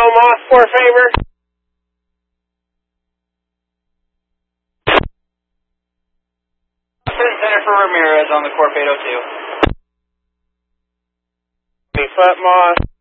Moss for a favor? Center for Ramirez on the Corp 802. Foot Moss.